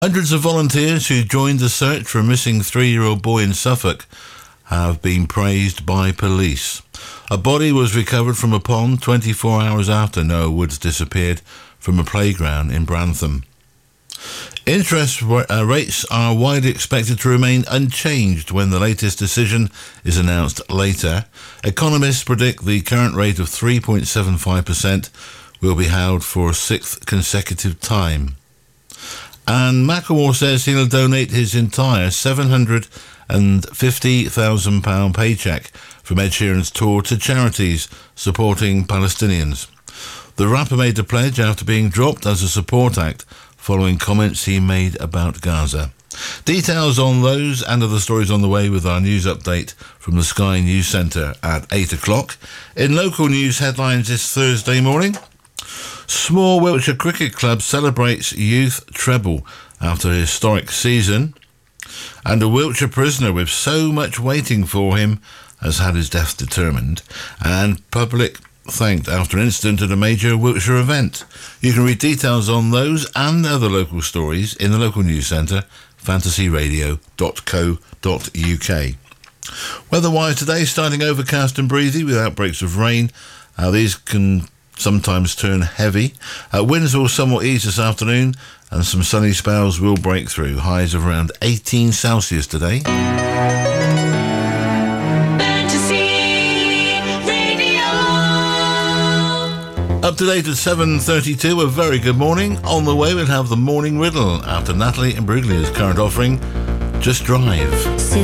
Hundreds of volunteers who joined the search for a missing 3-year-old boy in Suffolk have been praised by police. A body was recovered from a pond 24 hours after Noah Woods disappeared from a playground in Brantham. Interest rates are widely expected to remain unchanged when the latest decision is announced later. Economists predict the current rate of 3.75% will be held for a 6th consecutive time. And Macklemore says he'll donate his entire £750,000 paycheck from Ed Sheeran's tour to charities supporting Palestinians. The rapper made the pledge after being dropped as a support act following comments he made about Gaza. Details on those and other stories on the way with our news update from the Sky News Centre at 8 o'clock. In local news headlines this Thursday morning, Small Wiltshire Cricket Club celebrates youth treble after a historic season, and a Wiltshire prisoner with so much waiting for him has had his death determined, and public thanked after an incident at a major Wiltshire event. You can read details on those and other local stories in the local news centre, fantasyradio.co.uk. Weather-wise today, starting overcast and breezy with outbreaks of rain. These can sometimes turn heavy. Winds will somewhat ease this afternoon and some sunny spells will break through. Highs of around 18 Celsius today. Up to date at 7:32, a very good morning. On the way we'll have the morning riddle after Natalie Imbruglia's current offering, Just Drive.